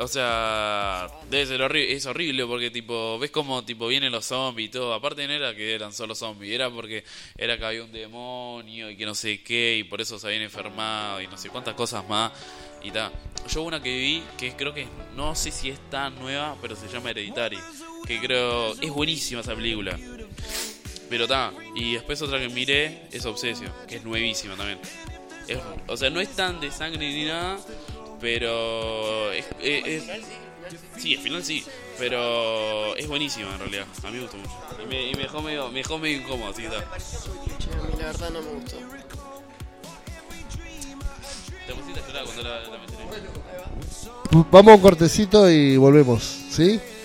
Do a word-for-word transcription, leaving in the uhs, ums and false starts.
O sea, debe ser horrible, es horrible porque tipo, ves como tipo vienen los zombies y todo. Aparte no era que eran solo zombies, era porque era que había un demonio y que no sé qué, y por eso se habían enfermado y no sé cuántas cosas más. Y ta. Yo una que vi, que creo que no sé si es tan nueva, pero se llama Hereditary. Que creo, es buenísima esa película. Pero ta, y después otra que miré es Obsession, que es nuevísima también. Es, o sea, no es tan de sangre ni nada, pero es, es, es- sí, al final sí, pero es buenísima en realidad. A mí me gustó mucho. Y me, y me dejó medio, me dejó medio incómodo, así que ta. Che, a mí la verdad no me gustó. Te pusiste a llorar cuando la, la mencioné. Vamos a un cortecito y volvemos, ¿sí?